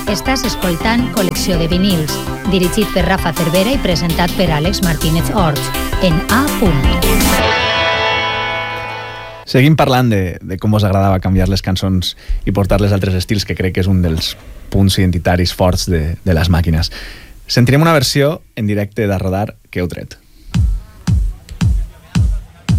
Estàs escoltant Col·lecció de vinils, dirigit per Rafa Cervera i presentat per Àlex Martínez Orts, en A. Seguim parlant de com us agradava canviar les cançons i portar-les a altres estils, que crec que és un dels punts identitaris forts de les màquines. Sentirem una versió en directe de Rodar que heu tret.